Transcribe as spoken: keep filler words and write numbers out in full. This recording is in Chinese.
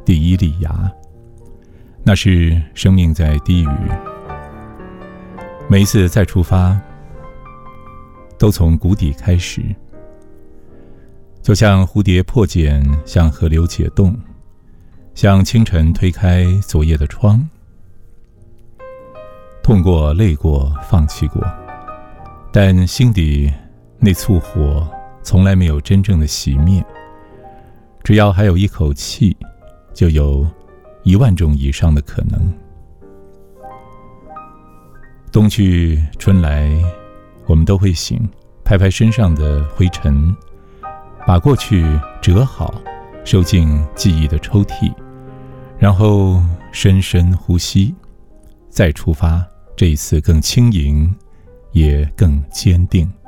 第一粒芽，那是生命在低语。每一次再出发，都从谷底开始，就像蝴蝶破茧，向河流解冻，像清晨推开昨夜的窗。痛过，累过，放弃过，但心底那簇火从来没有真正的熄灭。只要还有一口气，就有一万种以上的可能。冬去春来，我们都会醒，拍拍身上的灰尘，把过去折好，收进记忆的抽屉，然后深深呼吸，再出发，这一次更轻盈，也更坚定。